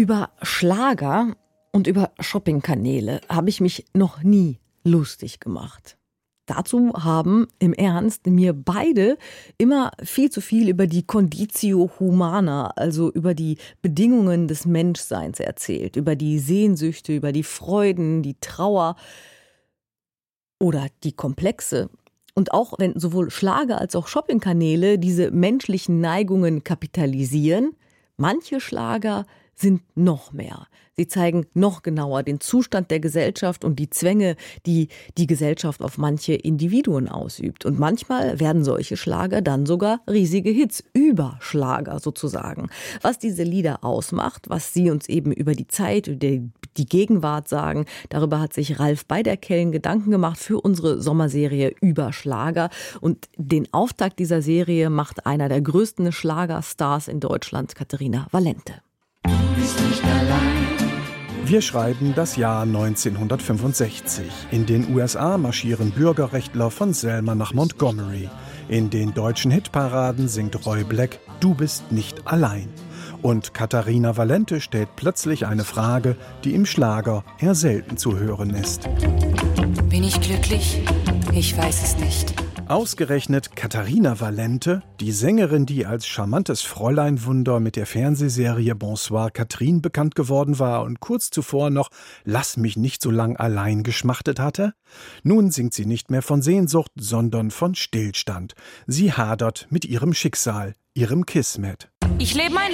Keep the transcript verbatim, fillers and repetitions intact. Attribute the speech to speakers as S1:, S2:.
S1: Über Schlager und über Shoppingkanäle habe ich mich noch nie lustig gemacht. Dazu haben im Ernst mir beide immer viel zu viel über die Conditio Humana, also über die Bedingungen des Menschseins erzählt, über die Sehnsüchte, über die Freuden, die Trauer oder die Komplexe. Und auch wenn sowohl Schlager als auch Shoppingkanäle diese menschlichen Neigungen kapitalisieren, manche Schlager sind noch mehr. Sie zeigen noch genauer den Zustand der Gesellschaft und die Zwänge, die die Gesellschaft auf manche Individuen ausübt. Und manchmal werden solche Schlager dann sogar riesige Hits, Überschlager sozusagen. Was diese Lieder ausmacht, was sie uns eben über die Zeit, über die, die Gegenwart sagen, darüber hat sich Ralf Beiderkellen Gedanken gemacht für unsere Sommerserie Überschlager. Und den Auftakt dieser Serie macht einer der größten Schlagerstars in Deutschland, Katharina Valente.
S2: Wir schreiben das Jahr neunzehnhundertfünfundsechzig. In den U S A marschieren Bürgerrechtler von Selma nach Montgomery. In den deutschen Hitparaden singt Roy Black »Du bist nicht allein«. Und Katharina Valente stellt plötzlich eine Frage, die im Schlager eher selten zu hören ist.
S3: Bin ich glücklich? Ich weiß es nicht.
S2: Ausgerechnet Katharina Valente, die Sängerin, die als charmantes Fräuleinwunder mit der Fernsehserie Bonsoir Catherine bekannt geworden war und kurz zuvor noch »Lass mich nicht so lang allein« geschmachtet hatte? Nun singt sie nicht mehr von Sehnsucht, sondern von Stillstand. Sie hadert mit ihrem Schicksal, ihrem Kismet.
S3: Ich lebe mein